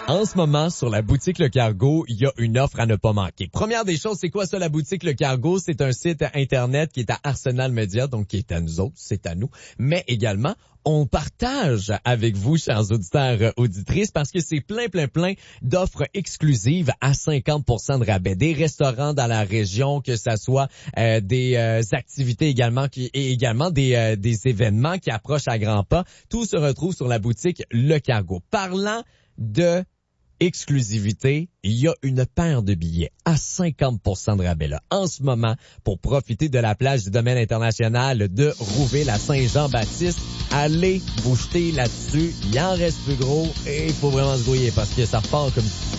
En ce moment, sur la boutique Le Cargo, il y a une offre à ne pas manquer. Première des choses, c'est quoi ça, la boutique Le Cargo? C'est un site Internet qui est à Arsenal Media, donc qui est à nous autres, c'est à nous. Mais également, on partage avec vous, chers auditeurs, auditrices, parce que c'est plein d'offres exclusives à 50% de rabais. Des restaurants dans la région, que ça soit des activités également, et également des événements qui approchent à grands pas. Tout se retrouve sur la boutique Le Cargo. Parlant de exclusivité, il y a une paire de billets à 50% de rabais là, en ce moment pour profiter de la plage du domaine international de Rouville à Saint-Jean-Baptiste. Allez vous jeter là-dessus, il en reste plus gros et il faut vraiment se grouiller parce que ça repart comme